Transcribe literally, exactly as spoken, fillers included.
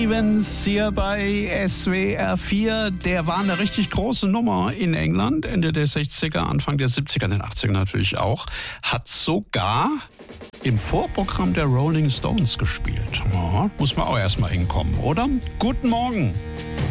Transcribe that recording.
Stevens hier bei S W R vier, der war eine richtig große Nummer in England, Ende der sechziger, Anfang der siebziger, den achtziger natürlich auch, hat sogar im Vorprogramm der Rolling Stones gespielt. Ja, muss man auch erstmal hinkommen, oder? Guten Morgen.